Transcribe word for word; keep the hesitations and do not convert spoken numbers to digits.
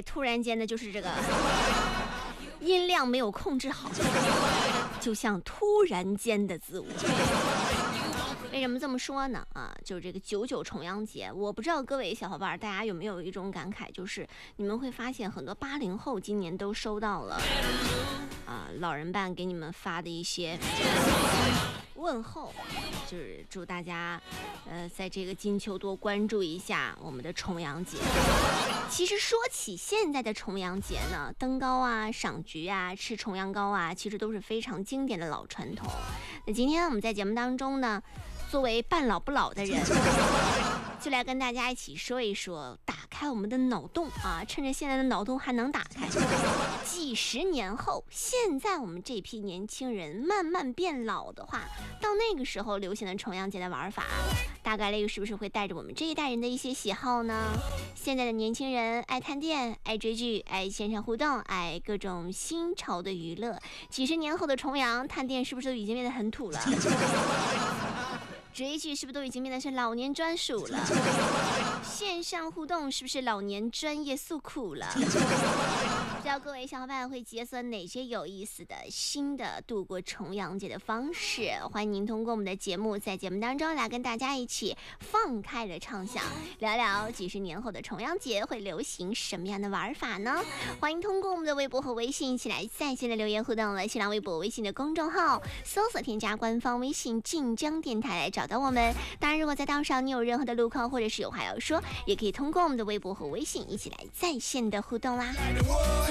哎，突然间的就是这个音量没有控制好，就像突然间的自我。为什么这么说呢？啊，就是这个九九重阳节，我不知道各位小伙伴大家有没有一种感慨，就是你们会发现很多八零后今年都收到了啊老人办给你们发的一些问候，就是祝大家呃在这个金秋多关注一下我们的重阳节。其实说起现在的重阳节呢，登高啊、赏菊啊、吃重阳糕啊，其实都是非常经典的老传统。那今天我们在节目当中呢，作为半老不老的人，就来跟大家一起说一说，打开我们的脑洞啊！趁着现在的脑洞还能打开，几十年后，现在我们这批年轻人慢慢变老的话，到那个时候流行的重阳节的玩法，大概率是不是会带着我们这一代人的一些喜好呢？现在的年轻人爱探店、爱追剧、爱线上互动、爱各种新潮的娱乐。几十年后的重阳，探店是不是都已经变得很土了？追剧是不是都已经变得是老年专属了？线上互动是不是老年专业诉苦了？不知道各位小伙伴会解锁哪些有意思的新的度过重阳节的方式？欢迎您通过我们的节目，在节目当中来跟大家一起放开了畅想，聊聊几十年后的重阳节会流行什么样的玩法呢？欢迎通过我们的微博和微信一起来在线的留言互动了。新浪微博、微信的公众号搜索添加官方微信晋江电台来找到我们。当然，如果在道上你有任何的路况或者是有话要说，也可以通过我们的微博和微信一起来在线的互动啦。